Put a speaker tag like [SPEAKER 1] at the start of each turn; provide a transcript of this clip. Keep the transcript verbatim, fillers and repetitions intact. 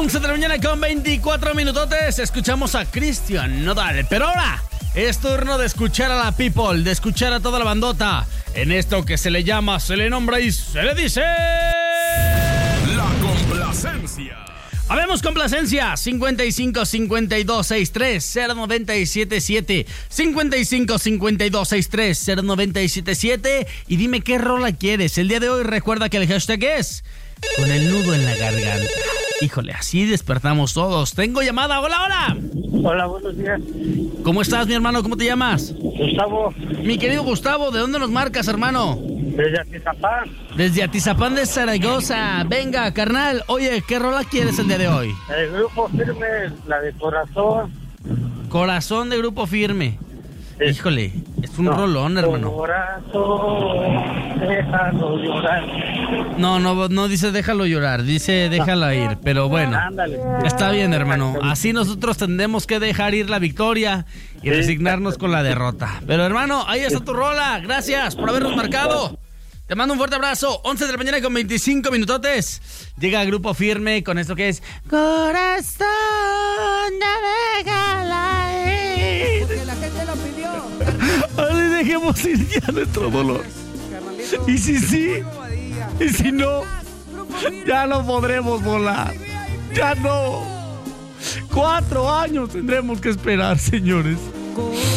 [SPEAKER 1] once de la mañana con veinticuatro minutotes. Escuchamos a Cristian Nodal. Pero ahora es turno de escuchar a la people, de escuchar a toda la bandota en esto que se le llama, se le nombra y se le dice...
[SPEAKER 2] La complacencia.
[SPEAKER 1] Habemos complacencia. cincuenta y cinco cincuenta y dos sesenta y tres cero noventa y siete siete cincuenta y cinco cincuenta y dos sesenta y tres cero noventa y siete siete. Y dime qué rola quieres. El día de hoy recuerda que el hashtag es con el nudo en la garganta. Híjole, así despertamos todos. Tengo llamada. Hola, hola.
[SPEAKER 3] Hola, buenos días.
[SPEAKER 1] ¿Cómo estás, mi hermano? ¿Cómo te llamas?
[SPEAKER 3] Gustavo.
[SPEAKER 1] Mi querido Gustavo, ¿de dónde nos marcas, hermano?
[SPEAKER 3] Desde Atizapán.
[SPEAKER 1] Desde Atizapán de Zaragoza. Venga, carnal. Oye, ¿qué rola quieres el día de hoy?
[SPEAKER 3] El Grupo Firme, la de Corazón.
[SPEAKER 1] Corazón de Grupo Firme.
[SPEAKER 3] Sí.
[SPEAKER 1] Híjole, es un
[SPEAKER 3] no,
[SPEAKER 1] rolón, hermano.
[SPEAKER 3] Corazón, déjalo llorar.
[SPEAKER 1] No, no, no dice déjalo llorar, dice déjala ir. Pero bueno,
[SPEAKER 3] Ándale.
[SPEAKER 1] está bien, hermano. Así nosotros tendremos que dejar ir la victoria y
[SPEAKER 3] Sí.
[SPEAKER 1] resignarnos con la derrota. Pero, hermano, ahí está tu rola. Gracias por habernos marcado. Te mando un fuerte abrazo. once de la mañana con veinticinco minutotes. Llega Grupo Firme con esto que es Corazón, ya déjala ir.
[SPEAKER 4] Porque la gente lo pidió.
[SPEAKER 1] Ay, dejemos ir ya nuestro dolor.
[SPEAKER 4] Carnalito.
[SPEAKER 1] Y si sí, y si no, ya no podremos volar. Ya no. Cuatro años tendremos que esperar, señores.